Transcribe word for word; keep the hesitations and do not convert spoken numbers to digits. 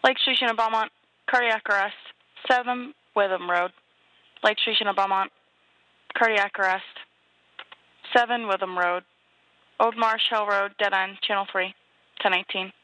Lake Station of Belmont, cardiac arrest. seven Witham Road, Lake Station of Belmont, cardiac arrest. seven Witham Road, Old Marsh Hill Road, dead end, channel three, ten eighteen.